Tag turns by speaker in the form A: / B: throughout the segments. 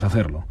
A: hacerlo.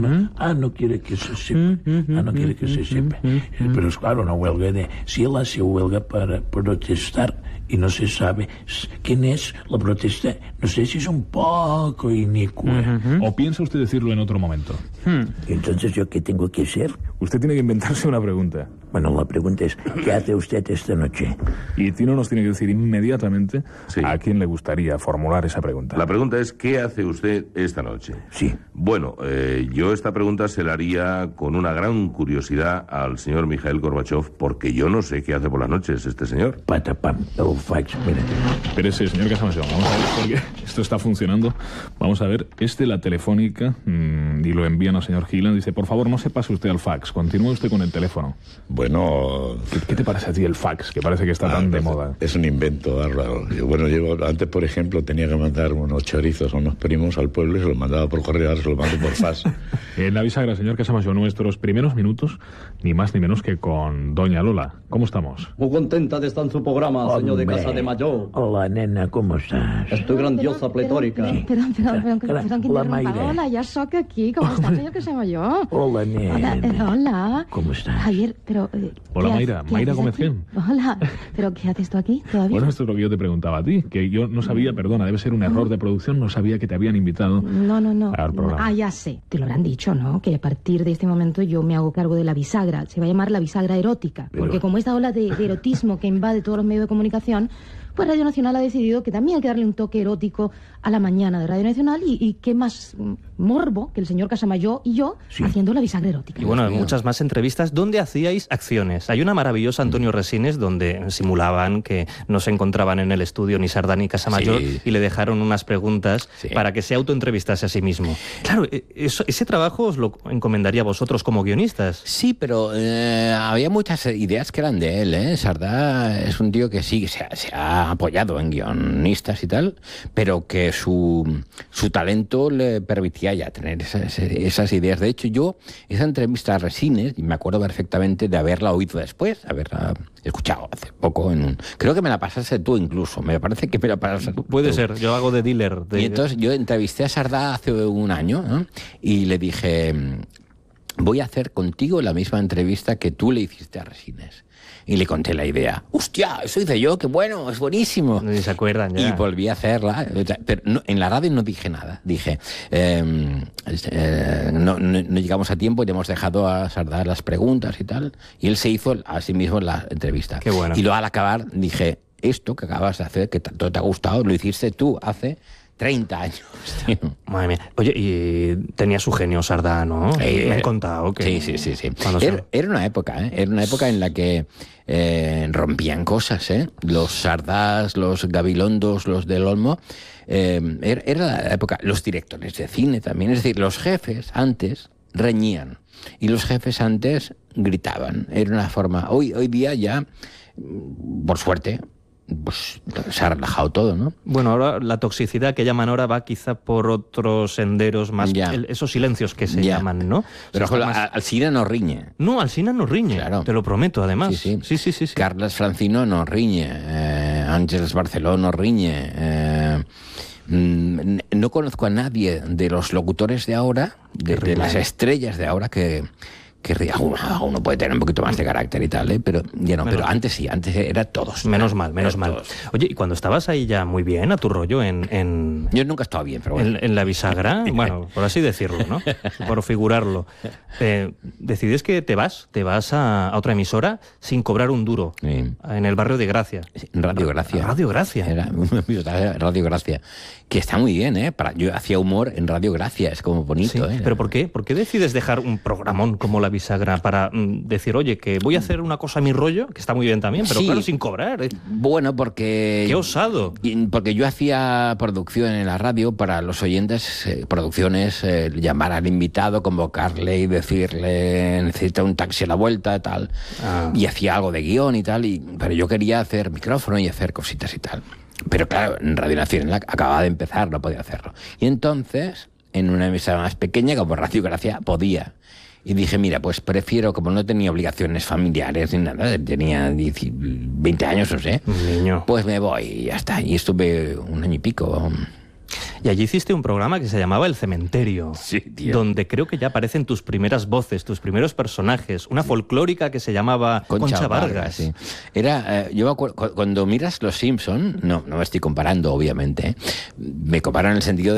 B: No quiere que se sepa. No quiere que se sepa. Pero es claro, una huelga si él hace huelga para protestar y no se sabe quién es la protesta, no sé si es un poco inicua.
A: ¿O piensa usted decirlo en otro momento?
B: Entonces, ¿yo qué tengo que hacer?
A: Usted tiene que inventarse una pregunta.
B: Bueno, la pregunta es, ¿qué hace usted esta noche?
A: Y Tino nos tiene que decir inmediatamente a quién le gustaría formular esa pregunta.
C: La pregunta es, ¿qué hace usted esta noche?
B: Sí.
C: Bueno, yo esta pregunta se la haría con una gran curiosidad al señor Mikhail Gorbachev, porque yo no sé qué hace por las noches este señor.
B: Patapam, el fax, mira.
A: Espérese, señor Casamayor, vamos a ver, porque esto está funcionando. Vamos a ver, la telefónica, y lo envían al señor Gillan, dice, por favor, no se pase usted al fax, continúe usted con el teléfono.
D: Bueno...
A: ¿Qué te parece a ti el fax, que parece que está tan de moda?
D: Es un invento bárbaro. Antes, por ejemplo, tenía que mandar unos chorizos a unos primos al pueblo y se los mandaba por correo, ahora se los mando por fax.
A: En la bisagra, señor Casamayor, nuestros primeros minutos, ni más ni menos que con doña Lola. ¿Cómo estamos?
E: Muy contenta de estar en su programa, señor de Casa de Mayor.
B: Hola, nena, ¿cómo estás?
E: Estoy grandiosa, pletórica.
F: Perdón, que
B: Hola,
F: interrumpa.
B: Mayra.
F: Hola, ya soc aquí. ¿Cómo estás, señor Casamayor?
B: Hola, nena.
F: Hola.
B: ¿Cómo estás?
F: Javier, pero...
A: Hola, Mayra. Mayra
F: haces
A: Gómez
F: aquí?
A: Gen.
F: Hola. ¿Pero qué haces tú aquí todavía?
A: Bueno, esto es lo que yo te preguntaba a ti, que yo no sabía, perdona, debe ser un error de producción, no sabía que te habían invitado
F: No.
A: al programa.
F: Ya sé. Te lo habrán dicho, ¿no? Que a partir de este momento yo me hago cargo de la bisagra. Se va a llamar la bisagra erótica. Porque como esta ola de erotismo que invade todos los medios de comunicación, pues Radio Nacional ha decidido que también hay que darle un toque erótico a la mañana de Radio Nacional y qué más morbo que el señor Casamayor y yo haciendo la bisagra erótica.
G: Y bueno, muchas más entrevistas donde hacíais acciones. Hay una maravillosa, Antonio Resines, donde simulaban que no se encontraban en el estudio ni Sardá ni Casamayor y le dejaron unas preguntas para que se autoentrevistase a sí mismo. Claro, ese trabajo os lo encomendaría a vosotros como guionistas.
H: Sí, pero había muchas ideas que eran de él, Sardá es un tío que sí, se ha apoyado en guionistas y tal, pero que su talento le permitía ya tener esas ideas. De hecho, yo esa entrevista a Resines, y me acuerdo perfectamente de haberla oído después, haberla escuchado hace poco creo que me la pasaste tú incluso, me parece que me la pasaste tú.
G: Puede ser, yo hago de dealer.
H: Y entonces yo entrevisté a Sardá hace un año, ¿no? Y le dije, voy a hacer contigo la misma entrevista que tú le hiciste a Resines. Y le conté la idea. ¡Hostia! Eso hice yo, qué bueno, es buenísimo.
G: No se acuerdan ya.
H: Y volví a hacerla. Pero en la radio no dije nada. Dije, no llegamos a tiempo y le hemos dejado a Sardá las preguntas y tal. Y él se hizo a sí mismo la entrevista.
G: Qué bueno.
H: Y luego al acabar dije, esto que acabas de hacer, que tanto te ha gustado, lo hiciste tú hace 30 años, tío.
G: Madre mía. Oye, y tenía su genio Sardá, ¿no? Me han contado que...
H: Sí. Era una época, Era una época en la que rompían cosas, Los Sardás, los Gabilondos, los del Olmo. Era la época... Los directores de cine también. Es decir, los jefes antes reñían. Y los jefes antes gritaban. Era una forma... Hoy día ya, por suerte... pues se ha relajado todo, ¿no?
G: Bueno, ahora la toxicidad que llaman ahora va quizá por otros senderos más... esos silencios que se llaman, ¿no?
H: Pero Alsina no riñe.
G: No, Alsina no riñe,
H: claro.
G: Te lo prometo, además.
H: Sí.
G: Carles
H: Francino no riñe, Ángeles Barceló no riñe, no conozco a nadie de los locutores de ahora, de las estrellas de ahora que uno puede tener un poquito más de carácter y tal, pero ya no, pero antes era todos.
G: Menos mal.
H: Todos.
G: Oye, y cuando estabas ahí ya muy bien, a tu rollo
H: Yo nunca he estado bien, pero bueno.
G: En la bisagra, bueno, por así decirlo, ¿no? Por figurarlo. Decides que te vas a otra emisora sin cobrar un duro, en el barrio de Gracia.
H: Radio Gracia.
G: Radio Gracia.
H: Era Radio Gracia. Que está muy bien, yo hacía humor en Radio Gracia, es como bonito,
G: sí, pero ¿por qué? ¿Por qué decides dejar un programón como La Bisagra para decir, oye, que voy a hacer una cosa a mi rollo, que está muy bien también, pero claro, sin cobrar?
H: Bueno, porque...
G: ¡Qué osado!
H: Porque yo hacía producción en la radio para los oyentes, producciones, llamar al invitado, convocarle y decirle, necesita un taxi a la vuelta, tal, y hacía algo de guión y tal, pero yo quería hacer micrófono y hacer cositas y tal. Pero claro, en Radio Nacional acababa de empezar, no podía hacerlo. Y entonces, en una emisora más pequeña, como Radio Gracia, podía. Y dije, mira, pues prefiero, como no tenía obligaciones familiares ni nada, tenía 20 años, no sé,
G: un niño,
H: pues me voy y ya está. Y estuve un año y pico.
G: Y allí hiciste un programa que se llamaba El Cementerio,
H: sí, tío,
G: donde creo que ya aparecen tus primeras voces, tus primeros personajes, una folclórica que se llamaba Concha Vargas.
H: Sí. Era, yo me acuerdo, cuando miras Los Simpson, no me estoy comparando, obviamente, me comparan en el sentido de